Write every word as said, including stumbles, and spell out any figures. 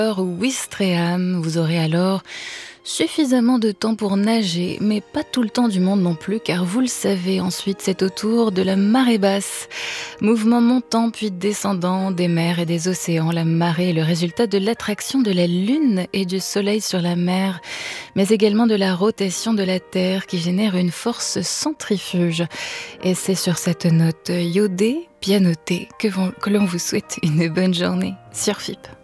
ou Ouistreham. Vous aurez alors suffisamment de temps pour nager, mais pas tout le temps du monde non plus, car vous le savez, ensuite c'est au tour de la marée basse. Mouvement montant puis descendant des mers et des océans, la marée est le résultat de l'attraction de la Lune et du Soleil sur la mer, mais également de la rotation de la Terre qui génère une force centrifuge. Et c'est sur cette note iodée, pianotée, que, vont, que l'on vous souhaite une bonne journée sur F I P.